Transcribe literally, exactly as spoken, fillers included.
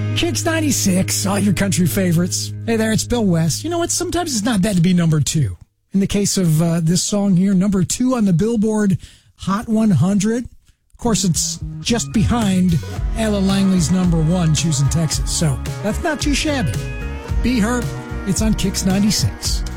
Kicks ninety-six, all your country favorites. Hey there, it's Bill West. You know what? Sometimes it's not bad to be number two. In the case of uh, this song here, number two on the Billboard Hot one hundred. Of course, it's just behind Ella Langley's number one, Choosing Texas. So that's not too shabby. Be Her, it's on Kicks ninety-six.